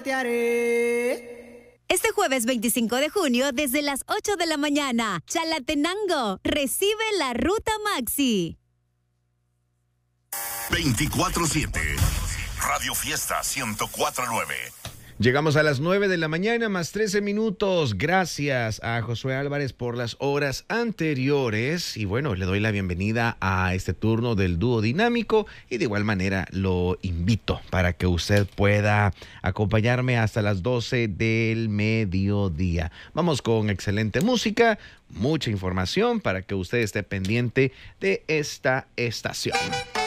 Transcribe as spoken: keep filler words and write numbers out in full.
Te haré. Este jueves veinticinco de junio, desde las ocho de la mañana, Chalatenango recibe la Ruta Maxi. veinticuatro siete. Radio Fiesta ciento cuatro punto nueve. Llegamos a las nueve de la mañana más trece minutos. Gracias a Josué Álvarez por las horas anteriores. Y bueno, le doy la bienvenida a este turno del dúo dinámico. Y de igual manera lo invito para que usted pueda acompañarme hasta las doce del mediodía. Vamos con excelente música, mucha información para que usted esté pendiente de esta estación.